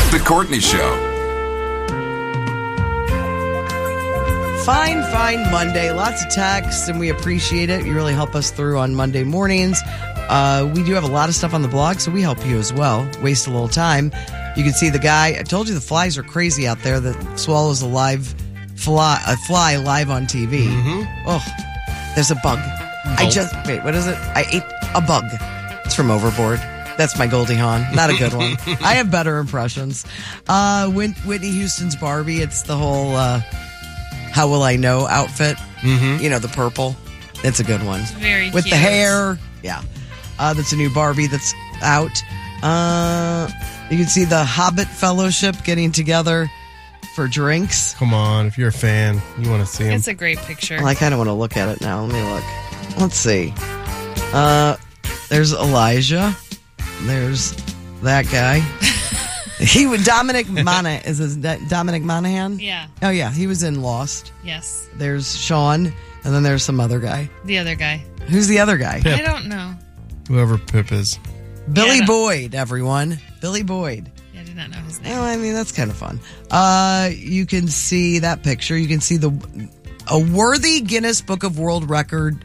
The Courtney Show. Fine Monday. Lots of texts, and we appreciate it. You really help us through on Monday mornings. We do have a lot of stuff on the blog, so we help you as well. Waste a little time. You can see the guy. I told you the flies are crazy out there that swallows a fly live on TV. Mm-hmm. Oh, there's a bug. Wait, what is it? I ate a bug. It's from Overboard. That's my Goldie Hawn. Not a good one. I have better impressions. Whitney Houston's Barbie. It's the whole How Will I Know outfit. Mm-hmm. You know, the purple. It's a good one. It's very With cute. the hair. Yeah. That's a new Barbie that's out. You can see the Hobbit Fellowship getting together for drinks. Come on, if you're a fan, you want to see him. It's a great picture. Well, I kind of want to look at it now. Let me look. Let's see. There's Elijah. There's that guy. Dominic Monaghan? Yeah. Oh, yeah. He was in Lost. Yes. There's Sean, and then there's some other guy. The other guy. Who's the other guy? Pip. I don't know. Whoever Pip is. Billy Yeah, Boyd, everyone. Billy Boyd. Yeah, I did not know his name. Oh, I mean, that's kind of fun. You can see that picture. You can see a worthy Guinness Book of World Record.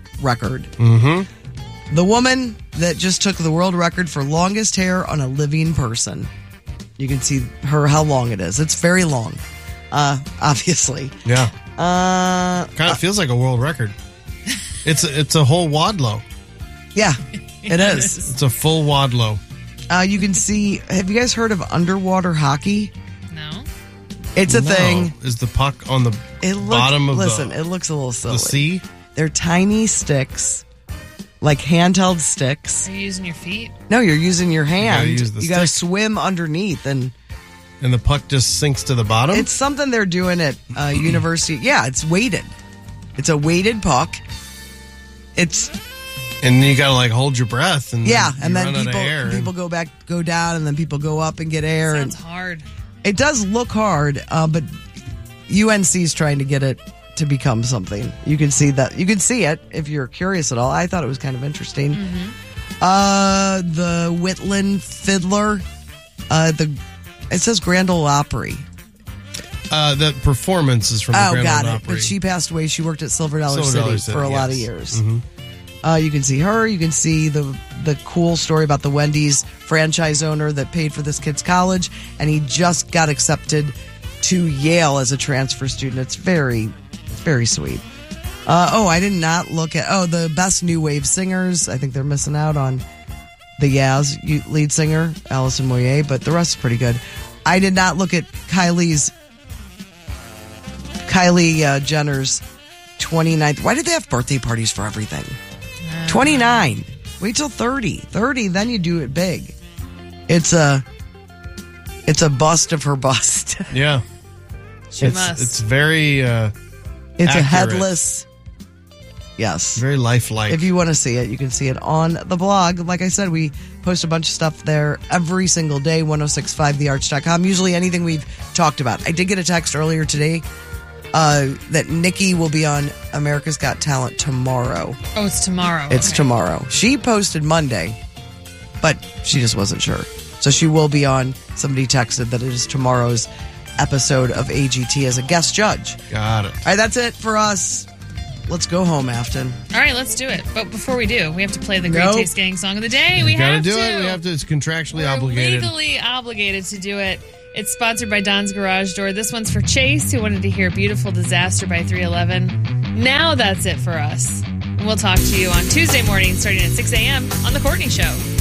Mm-hmm. The woman that just took the world record for longest hair on a living person. You can see how long it is. It's very long, obviously. Yeah. Kind of feels like a world record. It's a whole wadlow. Yeah, it is. It's a full wadlow. You can see, have you guys heard of underwater hockey? No. It's a thing. Is the puck on the bottom of it looks a little silly. the sea? They're tiny sticks, like handheld sticks. Are you using your feet? No, you're using your hand. use the You got to stick. swim underneath, and And the puck just sinks to the bottom? it's something they're doing at university. Yeah, it's weighted. It's a weighted puck. And you got to like hold your breath. And And then run out of air. people go down, and then people go up and get air. Sounds And hard. it does look hard, but UNC is trying to get it to become something. You can see that. You can see it if you're curious at all. I thought it was kind of interesting. The Whitland Fiddler. It says Grand Ole Opry. The performance is from the Grand got Ole it. Opry. But she passed away. She worked at Silver Dollar Silver City Dollar for a lot of yes. years. Mhm. You can see her. You can see the cool story about the Wendy's franchise owner that paid for this kid's college, and he just got accepted to Yale as a transfer student. It's very sweet. I did not look at the best new wave singers. I think they're missing out on the Yaz lead singer, Alison Moyet, but the rest is pretty good. I did not look at Kylie Jenner's 29th. Why did they have birthday parties for everything? 29. Wait till 30. 30, then you do it big. It's a bust of her bust. Yeah. She must. It's very It's accurate. a headless. Yes. Very lifelike. If you want to see it, you can see it on the blog. Like I said, we post a bunch of stuff there every single day, 1065thearch.com. Usually anything we've talked about. I did get a text earlier today that Nikki will be on America's Got Talent tomorrow. Oh, it's tomorrow. It's Okay. tomorrow. She posted Monday, but she just wasn't sure. So she will be on. Somebody texted that it is tomorrow's episode of AGT as a guest judge. Got it. All right, that's it for us. Let's go home, Afton. All right, let's do it. But before we do, we have to play the Great Nope. Taste Gang song of the day. We gotta have do to. it. We have to. It's contractually We're obligated. legally obligated to do it. It's sponsored by Don's Garage Door. This one's for Chase, who wanted to hear Beautiful Disaster by 311. Now that's it for us. And we'll talk to you on Tuesday morning starting at 6 a.m. on The Courtney Show.